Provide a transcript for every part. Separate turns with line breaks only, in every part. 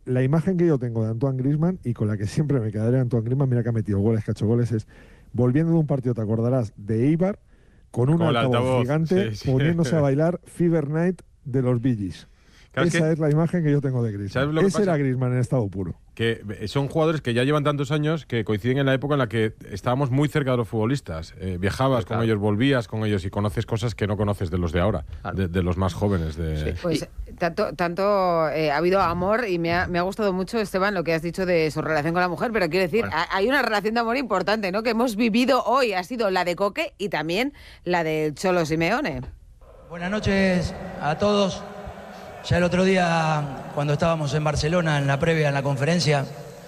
la imagen que yo tengo de Antoine Griezmann y con la que siempre me quedaré de Antoine Griezmann, mira que ha metido goles, que ha hecho goles, es volviendo de un partido, te acordarás, de Eibar, con un
Con el
altavoz
altavoz,
gigante
sí, sí.
poniéndose a bailar Fever Night de los Bee Gees.
Claro,
Esa es la imagen que yo tengo de
¿sabes
Griezmann.
lo que
Ese
pasa?
era Griezmann en estado puro.
Que son jugadores que ya llevan tantos años que coinciden en la época en la que estábamos muy cerca de los futbolistas. Viajabas
Sí, claro.
con ellos, volvías con ellos y conoces cosas que no conoces de los de ahora,
Claro.
de los más jóvenes.
Sí.
Pues tanto ha habido amor y me ha gustado mucho, Esteban, lo que has dicho de su relación con la mujer, pero quiero decir,
Bueno.
hay una relación de amor importante, ¿no? Que hemos vivido hoy, ha sido la de Coque y también la del Cholo Simeone.
Buenas noches a todos. Ya el otro día, cuando estábamos en Barcelona, en la previa, en la conferencia,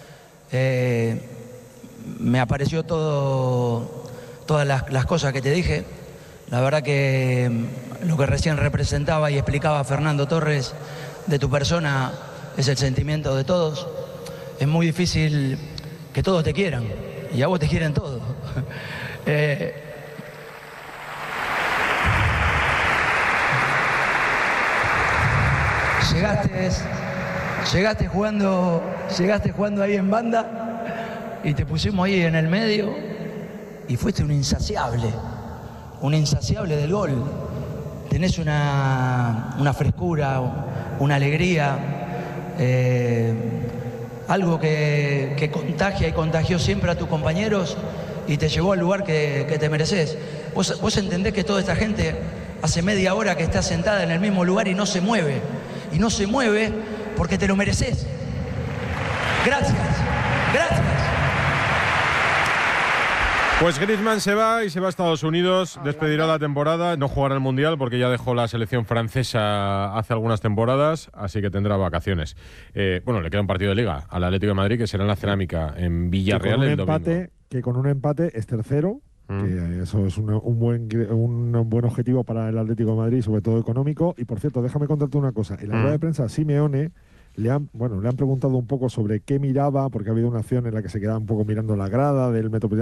me apareció todas las cosas que te dije. La verdad que lo que recién representaba y explicaba Fernando Torres de tu persona es el sentimiento de todos. Es muy difícil que todos te quieran, y a vos te quieren todos. Llegaste jugando ahí en banda y te pusimos ahí en el medio y fuiste un insaciable del gol. Tenés una frescura, una alegría, algo que contagia y contagió siempre a tus compañeros y te llevó al lugar que te mereces. Vos entendés que toda esta gente hace media hora que está sentada en el mismo lugar y no se mueve. Y no se mueve porque te lo mereces. Gracias.
Pues Griezmann se va y se va a Estados Unidos, despedirá la temporada, no jugará el Mundial porque ya dejó la selección francesa hace algunas temporadas, así que tendrá vacaciones. Bueno, le queda un partido de Liga al Atlético de Madrid, que será en la Cerámica, en Villarreal el domingo.
Que con un empate es tercero, que eso es un buen objetivo para el Atlético de Madrid, sobre todo económico. Y por cierto, déjame contarte una cosa. En la rueda de prensa, Simeone le han preguntado un poco sobre qué miraba, porque ha habido una acción en la que se quedaba un poco mirando la grada del Metropolitano.